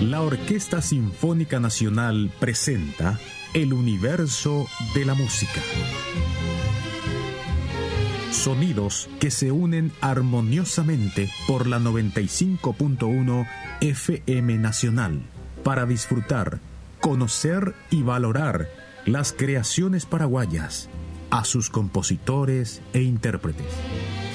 La Orquesta Sinfónica Nacional presenta El Universo de la Música. Sonidos que se unen armoniosamente por la 95.1 FM Nacional para disfrutar, conocer y valorar las creaciones paraguayas, a sus compositores e intérpretes.